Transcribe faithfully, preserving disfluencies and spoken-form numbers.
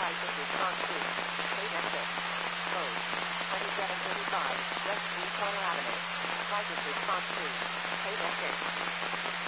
Crisis response to. Page exit. Code. twenty-seven thirty-five, West three Corner Avenue. Crisis response to. Page exit.